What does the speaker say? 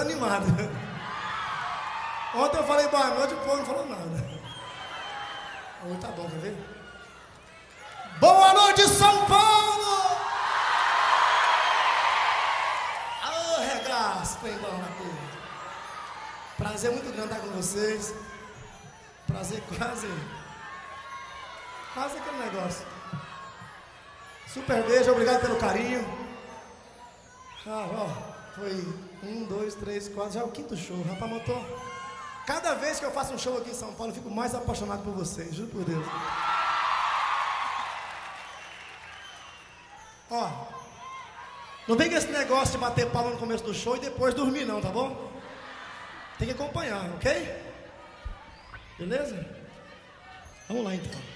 desanimado. Ontem eu falei boa noite, o povo não falou nada. Hoje tá bom, quer ver? Boa noite, São Paulo! Ô, regaço, tem bom aqui. Prazer muito grande estar com vocês. Prazer quase aquele negócio. Super beijo, obrigado pelo carinho. Foi 1, 2, 3, 4, já é o 5º show, rapaz, montou. Cada vez que eu faço um show aqui em São Paulo, eu fico mais apaixonado por vocês, juro por Deus. Ó, não vem com esse negócio de bater palma no começo do show e depois dormir não, tá bom? Tem que acompanhar, ok? Beleza? Vamos lá então.